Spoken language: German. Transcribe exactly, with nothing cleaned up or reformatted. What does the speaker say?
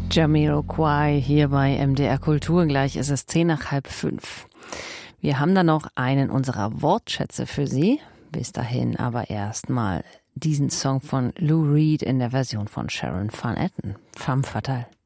Jamiroquai hier bei M D R Kultur. Gleich ist es zehn nach halb fünf. Wir haben dann noch einen unserer Wortschätze für Sie. Bis dahin aber erstmal diesen Song von Lou Reed in der Version von Sharon Van Etten. Femme fatale.